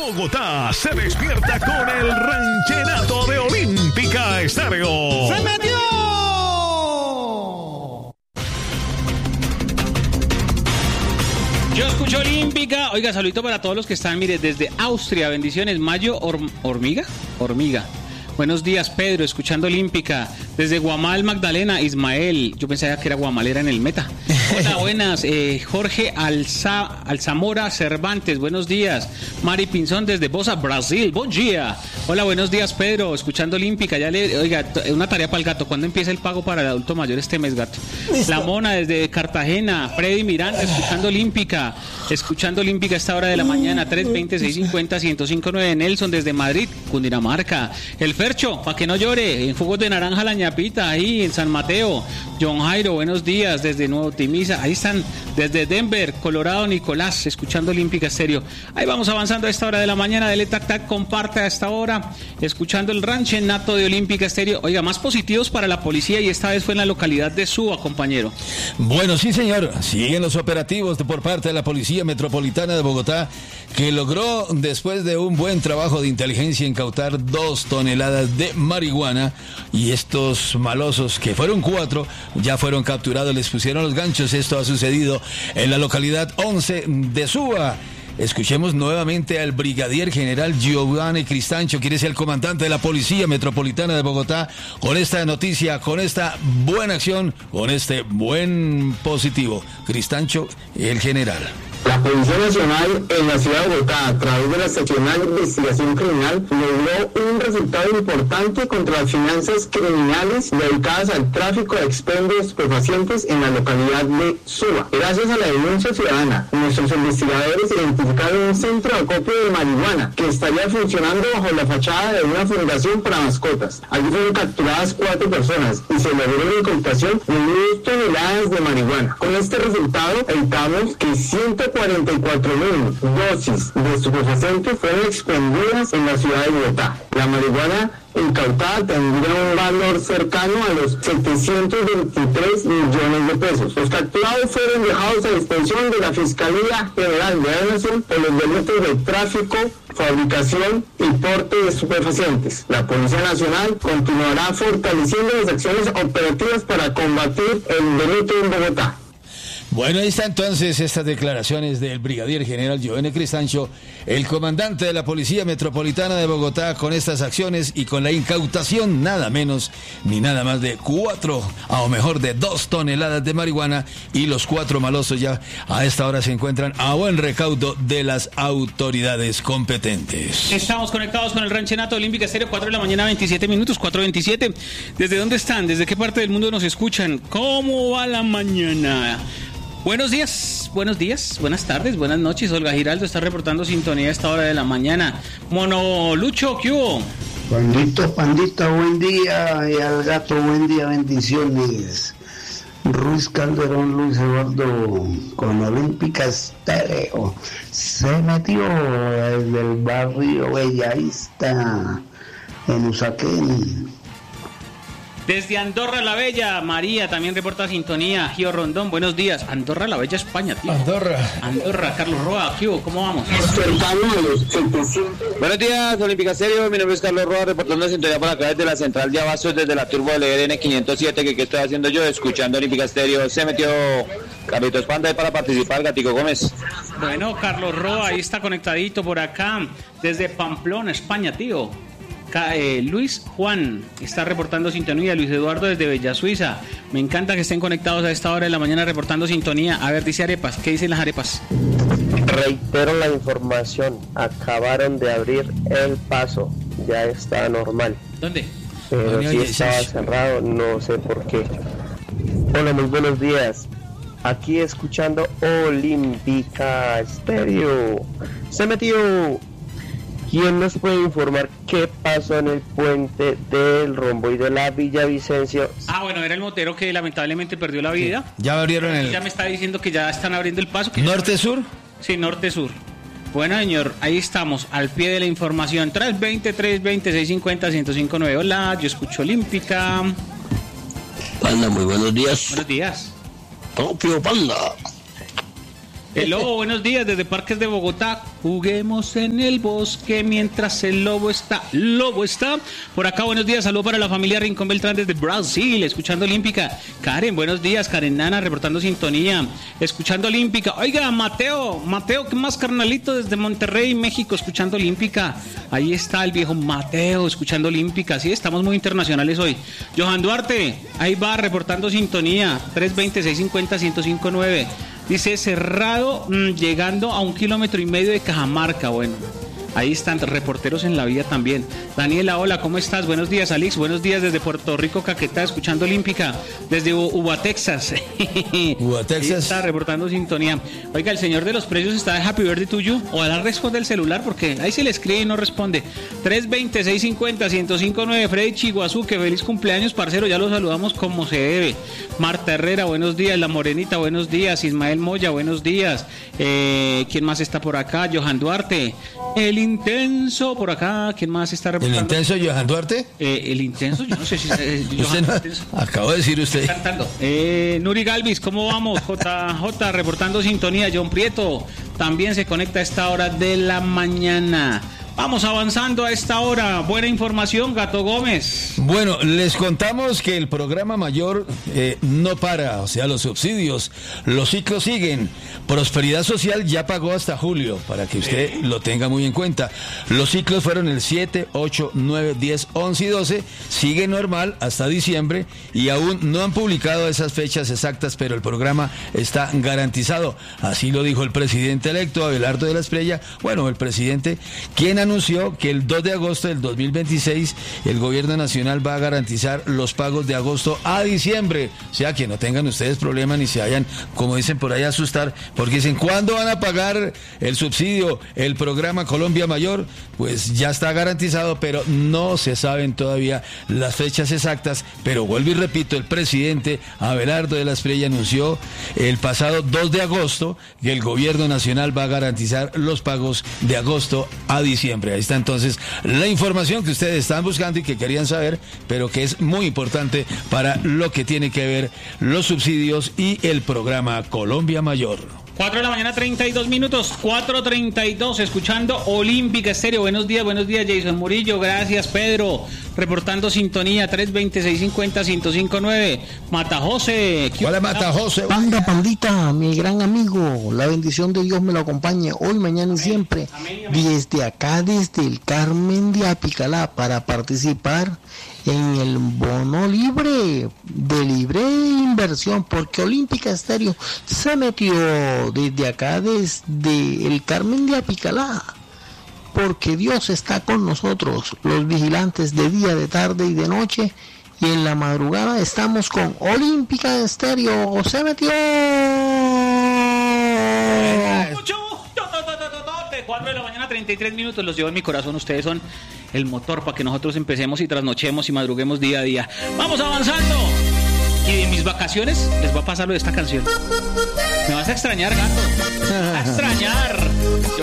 Bogotá se despierta con el ranchenato de Olímpica Estéreo. ¡Se metió! Yo escucho Olímpica. Oiga, saludito para todos los que están, mire, desde Austria. Bendiciones. Mayo Hormiga. Buenos días, Pedro, escuchando Olímpica. Desde Guamal, Magdalena, Ismael. Yo pensaba que era Guamalera en el Meta. Hola, buenas. Jorge Alzamora Cervantes, buenos días. Mari Pinzón desde Bosa, Brasil. Buen día. Hola, buenos días, Pedro, escuchando Olímpica. Oiga, una tarea para el gato. ¿Cuándo empieza el pago para el adulto mayor este mes, gato? ¿Listo? La Mona desde Cartagena. Freddy Miranda, escuchando Olímpica. Escuchando Olímpica a esta hora de la mañana. 320-650-1059. Nelson desde Madrid, Cundinamarca. El Fercho, para que no llore, en jugos de naranja la ñapita, ahí en San Mateo. John Jairo, buenos días, desde Nuevo Timisa, ahí están, desde Denver, Colorado, Nicolás, escuchando Olímpica Estéreo. Ahí vamos avanzando a esta hora de la mañana, dele tac tac, comparte a esta hora, escuchando el ranchenato de Olímpica Estéreo. Oiga, más positivos para la policía y esta vez fue en la localidad de Suba, compañero. Bueno, sí señor, siguen los operativos por parte de la Policía Metropolitana de Bogotá, que logró, después de un buen trabajo de inteligencia, incautar 2 toneladas de marihuana, y estos malosos, que fueron 4, ya fueron capturados, les pusieron los ganchos. Esto ha sucedido en la localidad 11 de Suba. Escuchemos nuevamente al brigadier general Giovanni Cristancho, quien es el comandante de la Policía Metropolitana de Bogotá, con esta noticia, con esta buena acción, con este buen positivo. Cristancho, el general. La Policía Nacional en la ciudad de Bogotá, a través de la Seccional de Investigación Criminal, logró un resultado importante contra las finanzas criminales dedicadas al tráfico de expendio de estupefacientes en la localidad de Suba. Gracias a la denuncia ciudadana, nuestros investigadores identificaron un centro de acopio de marihuana que estaría funcionando bajo la fachada de una fundación para mascotas. Allí fueron capturadas 4 personas y se logró la incautación de 1.000 toneladas de marihuana. Con este resultado, evitamos que 144.000 dosis de estupefacientes fueron expendidas en la ciudad de Bogotá. La marihuana incautada tendría un valor cercano a los 723 millones de pesos. Los capturados fueron dejados a disposición de la Fiscalía General de la Nación por los delitos de tráfico, fabricación y porte de estupefacientes. La Policía Nacional continuará fortaleciendo las acciones operativas para combatir el delito en Bogotá. Bueno, ahí está entonces estas declaraciones del brigadier general Giovanni Cristancho, el comandante de la Policía Metropolitana de Bogotá, con estas acciones y con la incautación nada menos ni nada más de 2 toneladas de marihuana, y los 4 malosos ya a esta hora se encuentran a buen recaudo de las autoridades competentes. Estamos conectados con el ranchenato Olímpica Estéreo, 4 de la mañana, 27 minutos, 4:27. ¿Desde dónde están? ¿Desde qué parte del mundo nos escuchan? ¿Cómo va la mañana? Buenos días, buenas tardes, buenas noches. Olga Giraldo está reportando sintonía a esta hora de la mañana. Mono Lucho, ¿qué hubo? Pandita, buen día. Y al gato, buen día, bendiciones. Ruiz Calderón, Luis Eduardo, con Olímpica Estéreo. Se metió desde el barrio Bellavista, en Usaquén. Desde Andorra la Bella, María también reporta sintonía. Gio Rondón, buenos días. Andorra la Bella, España, tío. Andorra, Carlos Roa, Gio, ¿cómo vamos? Buenos días, Olímpica Estéreo. Mi nombre es Carlos Roa, reportando sintonía por acá desde la central de Abastos, desde la Turbo LN 507. ¿Qué estoy haciendo yo? Escuchando Olímpica Estéreo. Se metió Carlitos Panda ahí para participar, Gatico Gómez. Bueno, Carlos Roa, ahí está conectadito por acá, desde Pamplona, España, tío. Luis Juan está reportando sintonía. Luis Eduardo desde Bella Suiza. Me encanta que estén conectados a esta hora de la mañana reportando sintonía. A ver, dice Arepas, ¿qué dicen las arepas? Reitero la información, acabaron de abrir el paso, ya está normal. ¿Dónde? Pero sí estaba cerrado, no sé por qué. Hola, muy buenos días. Aquí escuchando Olímpica Estéreo. Se metió. ¿Quién nos puede informar qué pasó en el puente del Romboy de la Villavicencio? Bueno, era el motero que lamentablemente perdió la vida. Sí. Ya abrieron Ya me está diciendo que ya están abriendo el paso. ¿Norte-sur? Sí, norte-sur. Bueno, señor, ahí estamos, al pie de la información. 320-320-650-1059. Hola, yo escucho Olímpica. Panda, muy buenos días. Buenos días. Propio Panda. El Lobo, buenos días desde Parques de Bogotá. Juguemos en el bosque mientras el lobo está. Por acá, buenos días. Saludos para la familia Rincón Beltrán desde Brasil, escuchando Olímpica. Karen, buenos días. Karen Nana, reportando sintonía, escuchando Olímpica. Oiga, Mateo, ¿qué más, carnalito? Desde Monterrey, México, escuchando Olímpica. Ahí está el viejo Mateo, escuchando Olímpica. Sí, estamos muy internacionales hoy. Johan Duarte, ahí va, reportando sintonía. 320-650-1059. Dice cerrado, llegando a 1,5 kilómetros de Cajamarca. Bueno, ahí están reporteros en la vía también. Daniela, hola, ¿cómo estás? Buenos días, Alex. Buenos días desde Puerto Rico, Caquetá, escuchando Olímpica. Desde Uva, Texas. Uva, Texas. Ahí está reportando sintonía. Oiga, el señor de los precios está de Happy Birthday to you. Ojalá responde el celular porque ahí se le escribe y no responde. 320-650-1059. Freddy Chiguazú, que feliz cumpleaños, parcero. Ya lo saludamos como se debe. Marta Herrera, buenos días. La Morenita, buenos días. Ismael Moya, buenos días. ¿Quién más está por acá? Johan Duarte. El Intenso, por acá. ¿Quién más está reportando? ¿El Intenso, Johan Duarte? El Intenso, yo no sé si Johan Intenso. Acabo de decir usted. Cantando. Nuri Galvis, ¿cómo vamos? JJ reportando sintonía. John Prieto también se conecta a esta hora de la mañana. Vamos avanzando a esta hora. Buena información, Gato Gómez. Bueno, les contamos que el programa mayor no para, o sea, los subsidios, los ciclos siguen. Prosperidad Social ya pagó hasta julio, para que usted lo tenga muy en cuenta. Los ciclos fueron el 7, 8, 9, 10, 11 y 12. Sigue normal hasta diciembre y aún no han publicado esas fechas exactas, pero el programa está garantizado. Así lo dijo el presidente electo, Abelardo de la Espriella. Bueno, el presidente, quien anunció que el 2 de agosto del 2026 el gobierno nacional va a garantizar los pagos de agosto a diciembre. O sea, que no tengan ustedes problemas ni se vayan, como dicen por ahí, a asustar, porque dicen, ¿cuándo van a pagar el subsidio, el programa Colombia Mayor? Pues ya está garantizado, pero no se saben todavía las fechas exactas. Pero vuelvo y repito, el presidente Abelardo de la Espriella anunció el pasado 2 de agosto que el gobierno nacional va a garantizar los pagos de agosto a diciembre. Ahí está entonces la información que ustedes están buscando y que querían saber, pero que es muy importante para lo que tiene que ver los subsidios y el programa Colombia Mayor. 4 de la mañana, 32 minutos, 4:32, escuchando Olímpica Estéreo. Buenos días, Jason Murillo, gracias, Pedro, reportando sintonía, 320-650-1059. Matajose. Hola, Matajose. Pandita, mi gran amigo, la bendición de Dios me lo acompañe hoy, mañana y siempre. Desde acá, desde el Carmen de Apicalá, para participar en el bono libre de libre inversión, porque Olímpica Estéreo se metió desde acá, desde el Carmen de Apicalá, porque Dios está con nosotros, los vigilantes de día, de tarde y de noche, y en la madrugada estamos con Olímpica Estéreo. Se metió. 4 de la mañana, 33 minutos, los llevo en mi corazón. Ustedes son el motor para que nosotros empecemos y trasnochemos y madruguemos día a día. ¡Vamos avanzando! Y en mis vacaciones les va a pasar lo de esta canción. Me vas a extrañar, gato. Me vas a extrañar.